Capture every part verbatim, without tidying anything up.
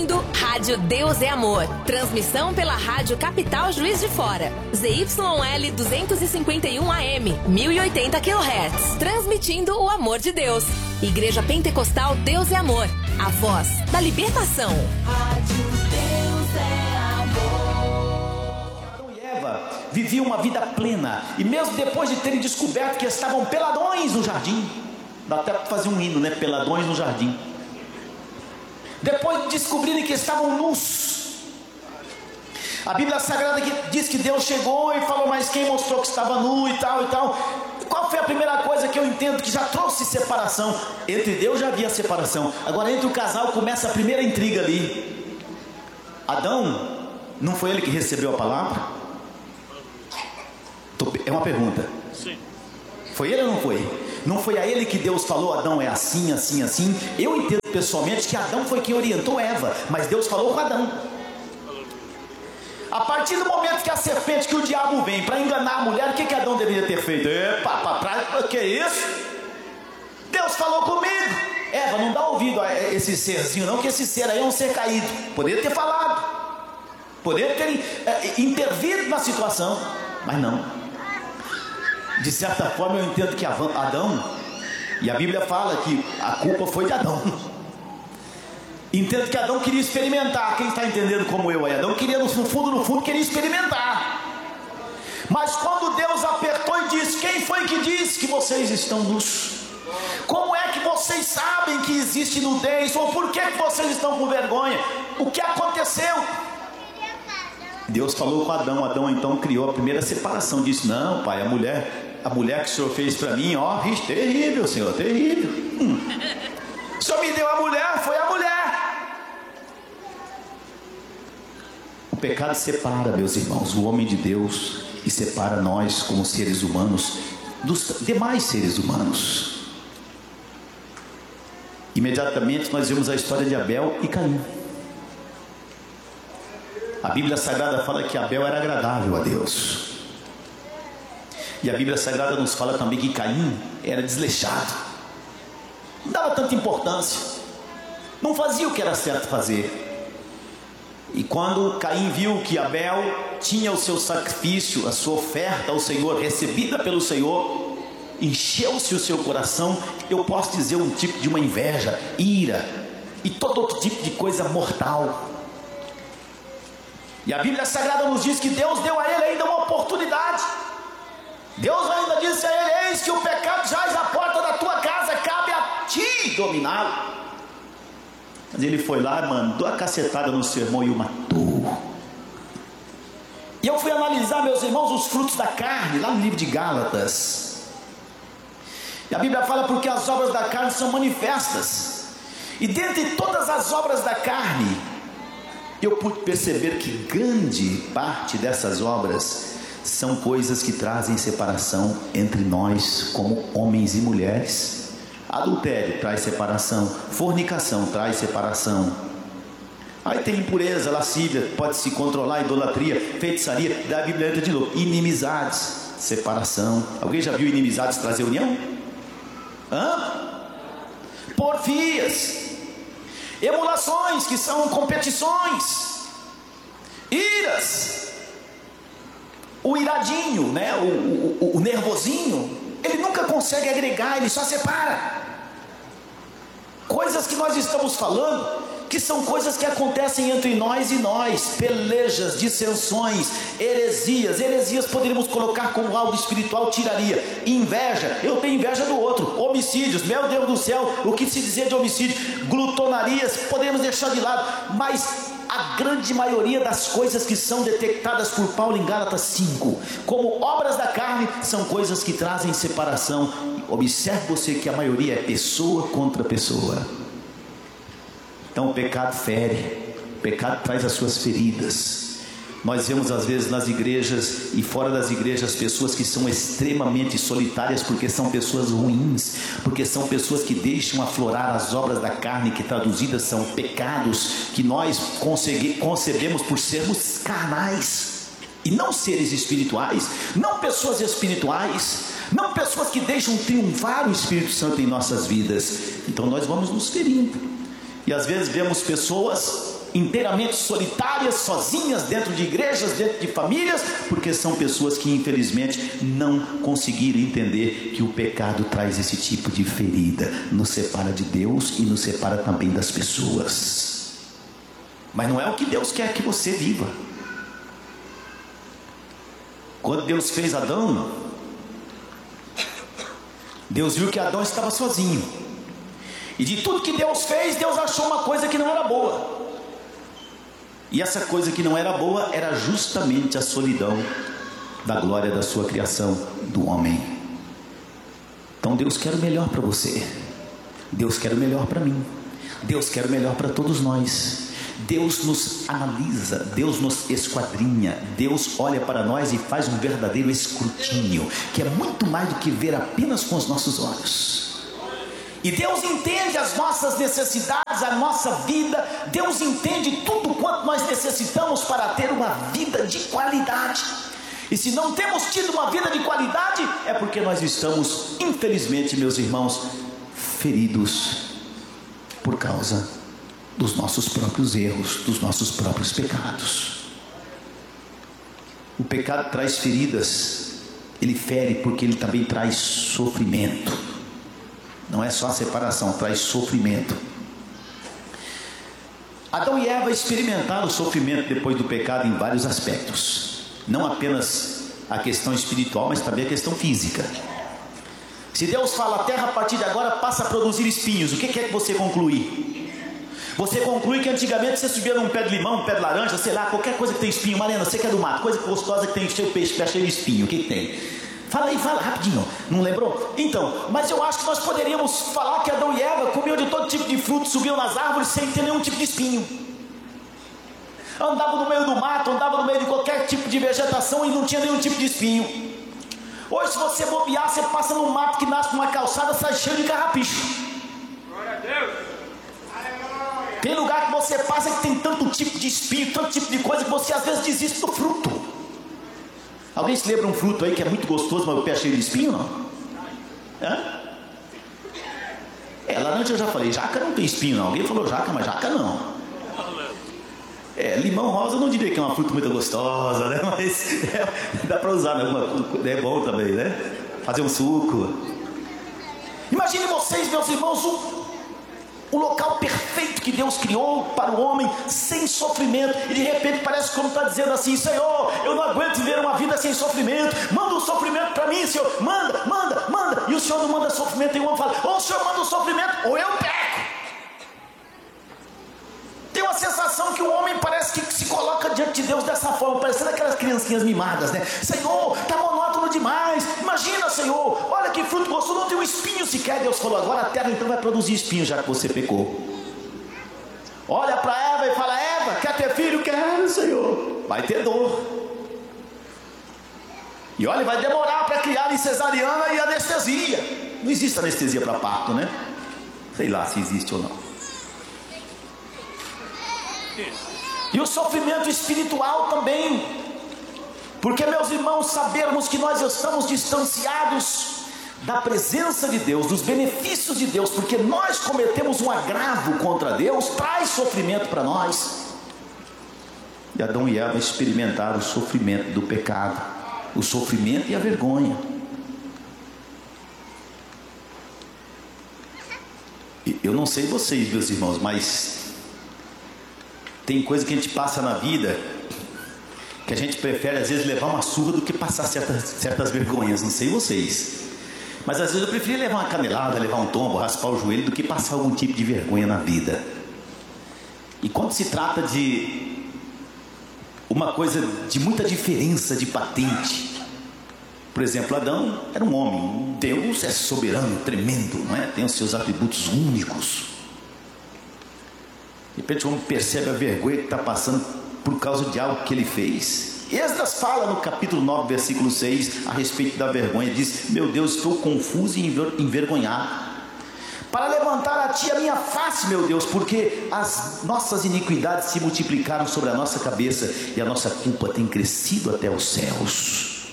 ouvindo Rádio Deus é Amor. Transmissão pela Rádio Capital Juiz de Fora. Z Y L duzentos e cinquenta e um A M, mil e oitenta quilohertz. Transmitindo o amor de Deus. Igreja Pentecostal Deus é Amor. A voz da libertação. Rádio Deus é Amor. Adão e Eva viviam uma vida plena. E mesmo depois de terem descoberto que estavam peladões no jardim. Dá até para fazer um hino, né? Peladões no jardim. Depois de descobrirem que estavam nus, a Bíblia Sagrada diz que Deus chegou e falou: mas quem mostrou que estava nu e tal e tal? Qual foi a primeira coisa que eu entendo que já trouxe separação? Entre Deus já havia separação. Agora entre o casal começa a primeira intriga ali. Adão, não foi ele que recebeu a palavra? É uma pergunta. Sim. Foi ele ou não foi? Não foi a ele que Deus falou: Adão é assim, assim, assim? Eu entendo pessoalmente que Adão foi quem orientou Eva, mas Deus falou com Adão. A partir do momento que a serpente, que o diabo vem para enganar a mulher, o que, que Adão deveria ter feito? Epa, pra, que isso? Deus falou comigo. Eva, não dá ouvido a esse serzinho não, que esse ser aí é um ser caído. Poderia ter falado, poderia ter é, intervido na situação, mas não. De certa forma eu entendo que Adão, e a Bíblia fala que a culpa foi de Adão. Entendo que Adão queria experimentar. Quem está entendendo como eu aí? Adão queria, no fundo, no fundo, queria experimentar. Mas quando Deus apertou e disse: quem foi que disse que vocês estão nus? Como é que vocês sabem que existe nudez? Ou por que, que vocês estão com vergonha? O que aconteceu? Deus falou com Adão. Adão então criou a primeira separação. Disse: não, pai, a mulher, a mulher que o Senhor fez para mim, ó, terrível, Senhor, terrível. Hum. O Senhor me deu a mulher, foi a mulher. O pecado separa, meus irmãos, o homem de Deus, e separa nós como seres humanos dos demais seres humanos. Imediatamente nós vemos a história de Abel e Caim. A Bíblia Sagrada fala que Abel era agradável a Deus. E a Bíblia Sagrada nos fala também que Caim era desleixado. Não dava tanta importância. Não fazia o que era certo fazer. E quando Caim viu que Abel tinha o seu sacrifício, a sua oferta ao Senhor, recebida pelo Senhor, encheu-se o seu coração, eu posso dizer, um tipo de uma inveja, ira e todo outro tipo de coisa mortal. E a Bíblia Sagrada nos diz que Deus deu a ele ainda uma oportunidade. Deus ainda disse a ele: eis que o pecado jaz à porta da tua casa, cabe a ti dominá-lo. Mas ele foi lá, mandou a cacetada no seu irmão e o matou. E eu fui analisar, meus irmãos, os frutos da carne, lá no livro de Gálatas. E a Bíblia fala: porque as obras da carne são manifestas. E dentre todas as obras da carne, eu pude perceber que grande parte dessas obras são coisas que trazem separação entre nós como homens e mulheres. Adultério traz separação, fornicação traz separação. Aí tem impureza, lascívia, pode se controlar, idolatria, feitiçaria, da Bíblia entra de novo, inimizades, separação. Alguém já viu inimizades trazer união? Hã? Porfias, emulações, que são competições, iras, o iradinho, né? o, o, o nervosinho, ele nunca consegue agregar, ele só separa. Coisas que nós estamos falando, que são coisas que acontecem entre nós e nós, pelejas, dissensões, heresias. Heresias poderíamos colocar como algo espiritual, tiraria. Inveja, eu tenho inveja do outro. Homicídios, meu Deus do céu, o que se dizer de homicídio? Glutonarias, podemos deixar de lado. Mas a grande maioria das coisas que são detectadas por Paulo em Gálatas cinco como obras da carne, são coisas que trazem separação. Observe você que a maioria é pessoa contra pessoa. Então o pecado fere, o pecado traz as suas feridas. Nós vemos às vezes nas igrejas e fora das igrejas pessoas que são extremamente solitárias, porque são pessoas ruins, porque são pessoas que deixam aflorar as obras da carne, que traduzidas são pecados, que nós concebemos por sermos carnais e não seres espirituais, não pessoas espirituais, não pessoas que deixam triunfar o Espírito Santo em nossas vidas. Então nós vamos nos ferindo. E às vezes vemos pessoas inteiramente solitárias, sozinhas, dentro de igrejas, dentro de famílias, porque são pessoas que infelizmente não conseguiram entender que o pecado traz esse tipo de ferida, nos separa de Deus e nos separa também das pessoas. Mas não é o que Deus quer que você viva. Quando Deus fez Adão, Deus viu que Adão estava sozinho, e de tudo que Deus fez, Deus achou uma coisa que não era boa. E essa coisa que não era boa era justamente a solidão da glória da sua criação, do homem. Então Deus quer o melhor para você, Deus quer o melhor para mim, Deus quer o melhor para todos nós. Deus nos analisa, Deus nos esquadrinha, Deus olha para nós e faz um verdadeiro escrutínio, que é muito mais do que ver apenas com os nossos olhos. E Deus entende as nossas necessidades, a nossa vida. Deus entende tudo quanto nós necessitamos para ter uma vida de qualidade. E se não temos tido uma vida de qualidade, é porque nós estamos, infelizmente, meus irmãos, feridos por causa dos nossos próprios erros, dos nossos próprios pecados. O pecado traz feridas, ele fere porque ele também traz sofrimento. Não é só a separação, traz sofrimento. Adão e Eva experimentaram o sofrimento depois do pecado em vários aspectos. Não apenas a questão espiritual, mas também a questão física. Se Deus fala, a terra a partir de agora passa a produzir espinhos, o que é que você conclui? Você conclui que antigamente você subia num pé de limão, um pé de laranja, sei lá, qualquer coisa que tem espinho. Marina, você que é do mato, coisa gostosa que tem cheio de peixe, pé cheio de espinho, o que que tem? Fala aí, fala rapidinho, não lembrou? Então, mas eu acho que nós poderíamos falar que Adão e Eva comiam de todo tipo de fruto, subiam nas árvores sem ter nenhum tipo de espinho. Andavam no meio do mato, andavam no meio de qualquer tipo de vegetação e não tinha nenhum tipo de espinho. Hoje, se você bobear, você passa no mato que nasce numa calçada, sai cheio de carrapicho. Glória a Deus. Tem lugar que você passa que tem tanto tipo de espinho, tanto tipo de coisa, que você às vezes desiste do fruto. Alguém se lembra um fruto aí que é muito gostoso, mas o pé é cheio de espinho, não? Hã? É, laranja eu já falei, jaca não tem espinho não. Alguém falou jaca, mas jaca não. É, limão rosa eu não diria que é uma fruta muito gostosa, né? Mas é, dá para usar, né? É bom também, né? Fazer um suco. Imagine vocês, meus irmãos, o O local perfeito que Deus criou para o homem, sem sofrimento. E de repente parece como está dizendo assim: Senhor, eu não aguento viver uma vida sem sofrimento. Manda um sofrimento para mim, Senhor. Manda, manda, manda. E o Senhor não manda sofrimento. E o homem fala: ou o Senhor manda um sofrimento, ou eu peco. Tem uma sensação que o homem parece que se coloca diante de Deus dessa forma, parecendo aquelas criancinhas mimadas, né? Senhor, está monótono demais. Imagina, Senhor, olha que fruto gostoso, não tem um espinho sequer. Deus falou: agora a terra então vai produzir espinho, já que você pecou. Olha para Eva e fala: Eva, quer ter filho? Quero, Senhor. Vai ter dor. E olha, vai demorar para criar em cesariana e anestesia. Não existe anestesia para parto, né? Sei lá se existe ou não. E o sofrimento espiritual também, porque, meus irmãos, sabermos que nós estamos distanciados da presença de Deus, dos benefícios de Deus, porque nós cometemos um agravo contra Deus, traz sofrimento para nós. E Adão e Eva experimentaram o sofrimento do pecado, o sofrimento e a vergonha. E eu não sei vocês, meus irmãos, mas tem coisa que a gente passa na vida que a gente prefere às vezes levar uma surra do que passar certas, certas vergonhas. Não sei vocês, mas às vezes eu prefiro levar uma canelada, levar um tombo, raspar o joelho, do que passar algum tipo de vergonha na vida. E quando se trata de uma coisa de muita diferença de patente, por exemplo, Adão era um homem, Deus é soberano, tremendo, não é? Tem os seus atributos únicos. De repente o homem percebe a vergonha que está passando por causa de algo que ele fez. Esdras fala no capítulo nove, versículo seis, a respeito da vergonha. Diz: meu Deus, estou confuso e envergonhado, para levantar a ti a minha face, meu Deus, porque as nossas iniquidades se multiplicaram sobre a nossa cabeça, e a nossa culpa tem crescido até os céus.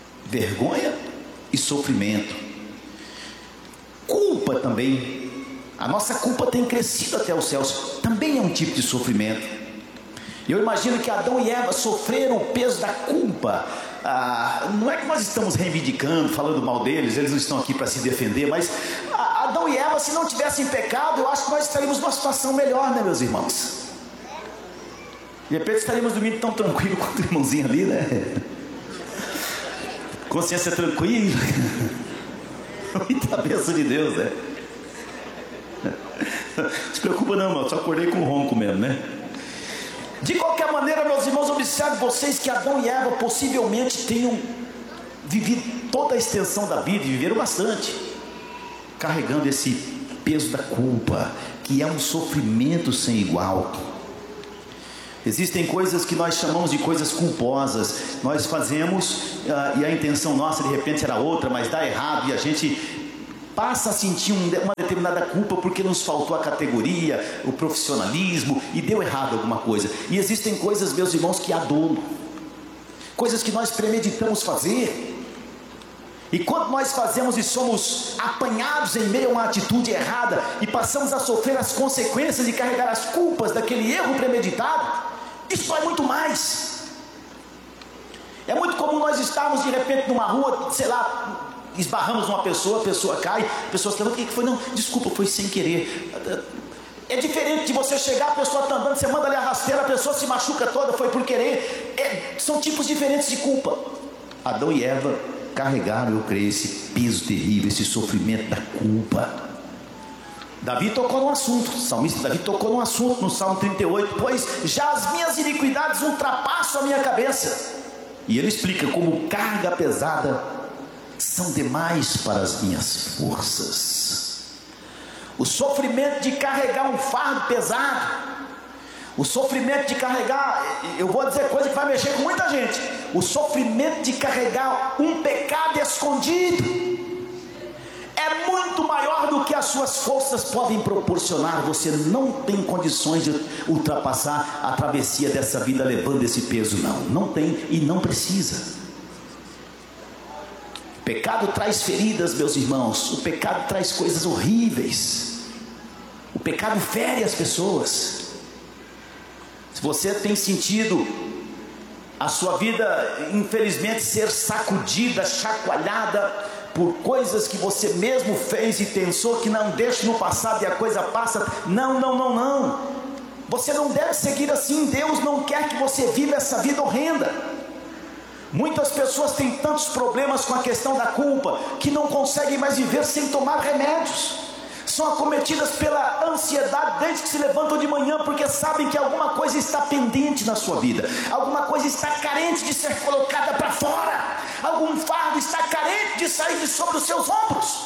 Vergonha e sofrimento. Culpa também A nossa culpa tem crescido até os céus. Também é um tipo de sofrimento. Eu imagino que Adão e Eva sofreram o peso da culpa. Ah, não é que nós estamos reivindicando, falando mal deles, eles não estão aqui para se defender, mas Adão e Eva, se não tivessem pecado, eu acho que nós estaríamos numa situação melhor, né, meus irmãos? De repente estaríamos dormindo tão tranquilo quanto o irmãozinho ali, né? Consciência tranquila. Muita bênção de Deus, né? Não se preocupa não, irmão, só acordei com ronco mesmo, né? De qualquer maneira, meus irmãos, observe vocês que Adão e Eva possivelmente tenham vivido toda a extensão da vida, e viveram bastante, carregando esse peso da culpa, que é um sofrimento sem igual. Existem coisas que nós chamamos de coisas culposas. Nós fazemos uh, e a intenção nossa de repente era outra, mas dá errado e a gente passa a sentir um, uma determinada culpa porque nos faltou a categoria, o profissionalismo e deu errado alguma coisa. E existem coisas, meus irmãos, que há dolo, coisas que nós premeditamos fazer, e quando nós fazemos e somos apanhados em meio a uma atitude errada e passamos a sofrer as consequências e carregar as culpas daquele erro premeditado, isso dói muito mais. É muito comum nós estarmos de repente numa rua, sei lá, esbarramos numa pessoa, a pessoa cai, a pessoa se levanta, o que foi? Não, desculpa, foi sem querer. É diferente de você chegar, a pessoa está andando, você manda ali a rasteira, a pessoa se machuca toda, foi por querer. É, são tipos diferentes de culpa. Adão e Eva carregaram, eu creio, esse peso terrível, esse sofrimento da culpa. Davi tocou no assunto, o salmista Davi tocou no assunto no Salmo trinta e oito, pois já as minhas iniquidades ultrapassam a minha cabeça. E ele explica como carga pesada são demais para as minhas forças. O sofrimento de carregar um fardo pesado, o sofrimento de carregar, eu vou dizer coisa que vai mexer com muita gente, o sofrimento de carregar um pecado escondido é muito maior do que as suas forças podem proporcionar. Você não tem condições de ultrapassar a travessia dessa vida levando esse peso, não, não tem e não precisa. O pecado traz feridas, meus irmãos, o pecado traz coisas horríveis, o pecado fere as pessoas. Se você tem sentido a sua vida infelizmente ser sacudida, chacoalhada por coisas que você mesmo fez e pensou que não, deixe no passado e a coisa passa, não, não, não, não, você não deve seguir assim. Deus não quer que você viva essa vida horrenda. Muitas pessoas têm tantos problemas com a questão da culpa que não conseguem mais viver sem tomar remédios, são acometidas pela ansiedade desde que se levantam de manhã, porque sabem que alguma coisa está pendente na sua vida, alguma coisa está carente de ser colocada para fora, algum fardo está carente de sair de sobre os seus ombros,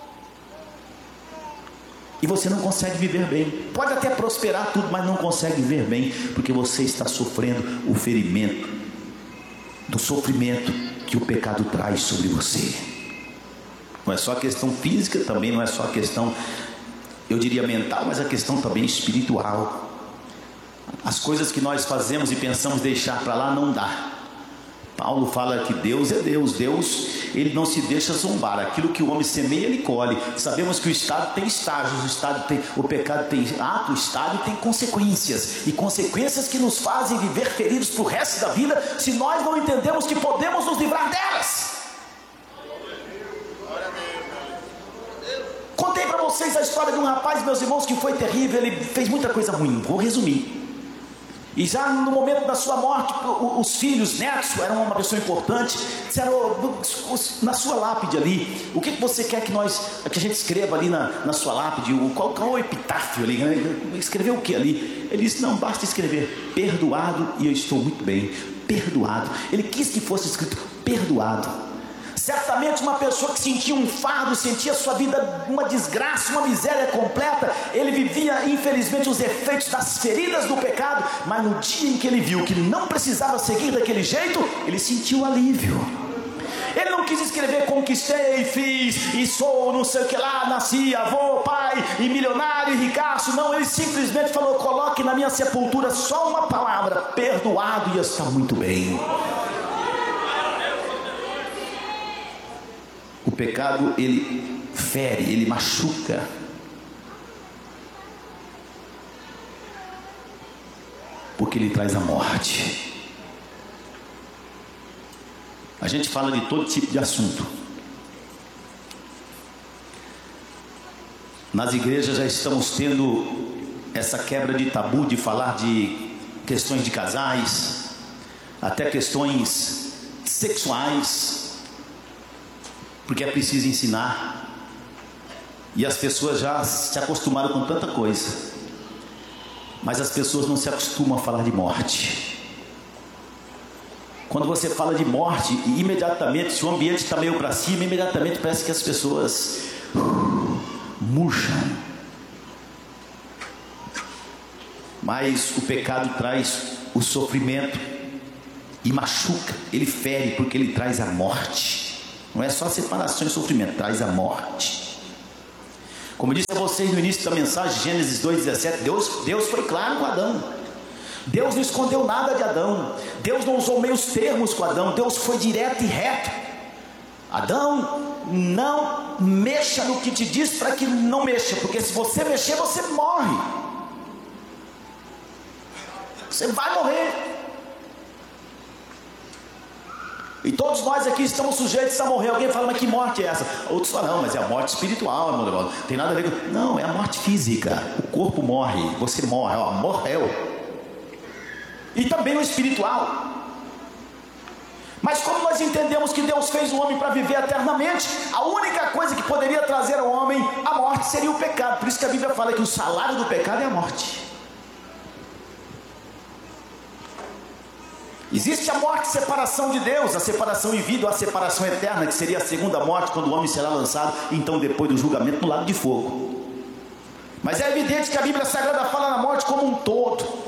e você não consegue viver bem. Pode até prosperar tudo, mas não consegue viver bem, porque você está sofrendo o ferimento do sofrimento que o pecado traz sobre você. Não é só a questão física, também não é só a questão, eu diria, mental, mas a questão também espiritual. As coisas que nós fazemos e pensamos deixar para lá não dá. Paulo fala que Deus é Deus, Deus, ele não se deixa zombar. Aquilo que o homem semeia, ele colhe. Sabemos que o estado tem estágios, o, estado tem, o pecado tem ato, o estado tem consequências, e consequências que nos fazem viver feridos para o resto da vida, se nós não entendemos que podemos nos livrar delas. Contei para vocês a história de um rapaz, meus irmãos, que foi terrível. Ele fez muita coisa ruim, vou resumir. E já no momento da sua morte, os filhos, netos, eram uma pessoa importante, disseram na sua lápide ali, o que você quer que nós, que a gente escreva ali na, na sua lápide, qual, qual é o epitáfio ali, né? Escrever o que ali? Ele disse, não, basta escrever, perdoado e eu estou muito bem, perdoado. Ele quis que fosse escrito, perdoado. Certamente uma pessoa que sentia um fardo, sentia sua vida uma desgraça, uma miséria completa, ele vivia infelizmente os efeitos das feridas do pecado, mas no dia em que ele viu que não precisava seguir daquele jeito, ele sentiu alívio. Ele não quis escrever conquistei, fiz e sou não sei o que lá, nasci, avô, pai e milionário e ricaço. Não, ele simplesmente falou, coloque na minha sepultura só uma palavra, perdoado, e eu estou muito bem. O pecado, ele fere, ele machuca. porque ele traz a morte. A gente fala de todo tipo de assunto. Nas igrejas já estamos tendo essa quebra de tabu de falar de questões de casais, até questões sexuais, porque é preciso ensinar. E as pessoas já se acostumaram com tanta coisa, mas as pessoas não se acostumam a falar de morte. Quando você fala de morte, imediatamente, se o ambiente está meio para cima, imediatamente parece que as pessoas uh, murcham. Mas o pecado traz o sofrimento e machuca, ele fere, porque ele traz a morte. Não é só separação e sofrimento, traz a morte. Como eu disse a vocês no início da mensagem, Gênesis dois, dezessete, Deus, Deus foi claro com Adão. Deus não escondeu nada de Adão. Deus não usou meios termos com Adão. Deus foi direto e reto. Adão, não mexa no que te diz para que não mexa, porque se você mexer, você morre. Você vai morrer. E todos nós aqui estamos sujeitos a morrer. Alguém fala, mas que morte é essa? Outros falam, não, mas é a morte espiritual, irmão. Tem nada a ver com... Não, é a morte física. O corpo morre, você morre, ó, morreu. E também no espiritual. Mas como nós entendemos que Deus fez o homem para viver eternamente, a única coisa que poderia trazer ao homem a morte seria o pecado. Por isso que a Bíblia fala que o salário do pecado é a morte. Existe a morte e separação de Deus, a separação em vida ou a separação eterna, que seria a segunda morte, quando o homem será lançado, então depois do julgamento, no lago de fogo. Mas é evidente que a Bíblia Sagrada fala na morte como um todo.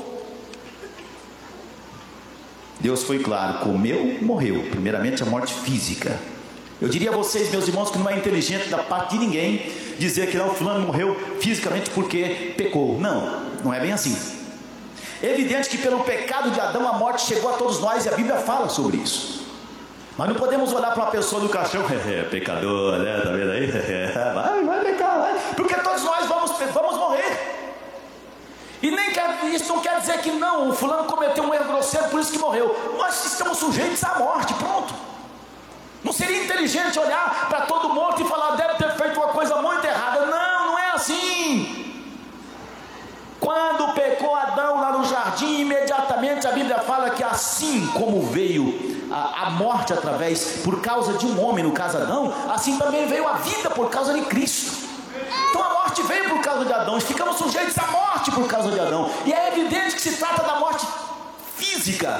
Deus foi claro, comeu, morreu. Primeiramente a morte física. Eu diria a vocês, meus irmãos, que não é inteligente da parte de ninguém dizer que não, fulano morreu fisicamente porque pecou. Não, não é bem assim. É evidente que pelo pecado de Adão a morte chegou a todos nós, e a Bíblia fala sobre isso. Mas não podemos olhar para uma pessoa do caixão, é pecador, né? Tá vendo aí? Vai, vai pecar, vai. Porque todos nós vamos, vamos morrer. E nem quer, isso não quer dizer que não, o fulano cometeu um erro grosseiro, por isso que morreu. Nós estamos sujeitos à morte, pronto. Não seria inteligente olhar para todo morto e falar, deve ter feito uma coisa muito errada. Não, não é assim. Quando pecou Adão lá no jardim, imediatamente a Bíblia fala que assim como veio a, a morte através, por causa de um homem, no caso Adão, assim também veio a vida por causa de Cristo. Então a morte veio por causa de Adão, e ficamos sujeitos à morte por causa de Adão. E é evidente que se trata da morte física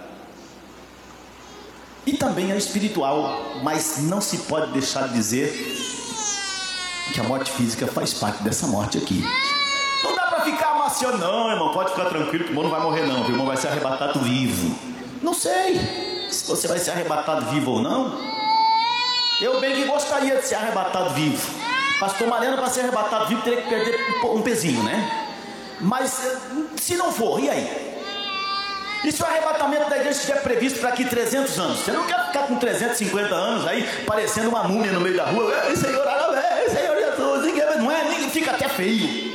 e também a espiritual, mas não se pode deixar de dizer que a morte física faz parte dessa morte aqui. Não dá para ficar amaciando, não, irmão, pode ficar tranquilo que o irmão não vai morrer não, o irmão vai ser arrebatado vivo. Não sei se você vai ser arrebatado vivo ou não. Eu bem que gostaria de ser arrebatado vivo. Pastor Mariano, para ser arrebatado vivo, teria que perder um pezinho, né? Mas se não for, e aí? E se o arrebatamento da igreja estiver previsto para aqui trezentos anos? Você não quer ficar com trezentos e cinquenta anos aí, parecendo uma múmia no meio da rua? Ei, Senhor, ei, Senhor Jesus, ninguém, não é? Ninguém, fica até feio.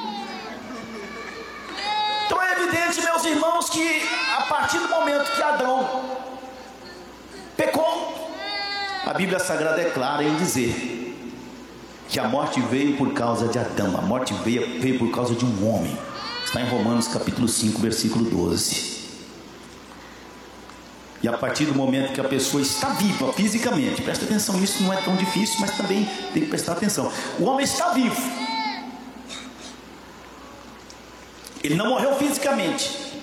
Então é evidente, meus irmãos, que a partir do momento que Adão pecou, a Bíblia Sagrada é clara em dizer que a morte veio por causa de Adão. A morte veio, veio por causa de um homem. Está em Romanos capítulo cinco, versículo doze. E a partir do momento que a pessoa está viva fisicamente, presta atenção, isso não é tão difícil, mas também tem que prestar atenção. O homem está vivo. Ele não morreu fisicamente.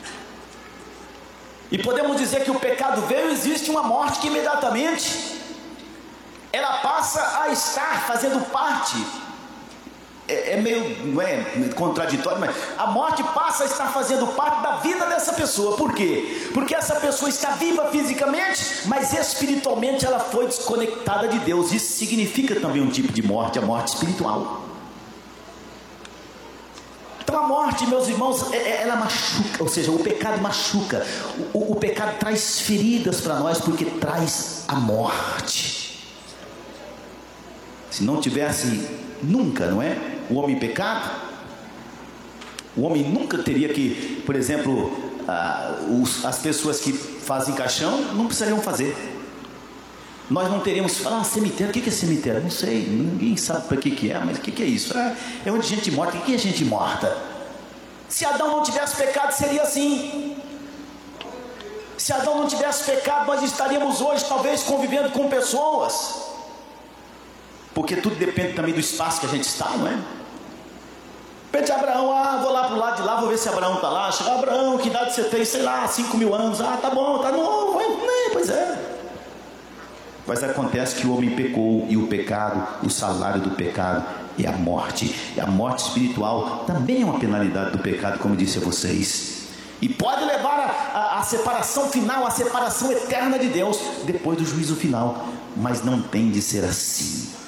E podemos dizer que o pecado veio, existe uma morte que imediatamente ela passa a estar fazendo parte. É, é meio, não é contraditório, mas a morte passa a estar fazendo parte da vida dessa pessoa. Por quê? Porque essa pessoa está viva fisicamente, mas espiritualmente ela foi desconectada de Deus. Isso significa também um tipo de morte, a morte espiritual. Então a morte, meus irmãos, ela machuca, ou seja, o pecado machuca. O, o, o pecado traz feridas para nós, porque traz a morte. Se não tivesse nunca, não é? O homem pecado, O homem nunca teria que, por exemplo, ah, os, as pessoas que fazem caixão não precisariam fazer. Nós não teríamos que falar, ah, cemitério, o que é cemitério? Não sei, ninguém sabe para que, que é, mas o que, que é isso? Ah, é onde gente morta. O que é gente morta? Se Adão não tivesse pecado, seria assim. Se Adão não tivesse pecado, nós estaríamos hoje talvez convivendo com pessoas, porque tudo depende também do espaço que a gente está, não é? Pede a Abraão, ah, vou lá para o lado de lá, vou ver se Abraão está lá. Chega, Abraão, que idade você tem? Sei lá, cinco mil anos. Ah, tá bom, tá novo, vai, pois é. Mas acontece que o homem pecou, e o pecado, o salário do pecado é a morte. E a morte espiritual também é uma penalidade do pecado, como eu disse a vocês. E pode levar a, a, a separação final, a separação eterna de Deus, depois do juízo final. Mas não tem de ser assim.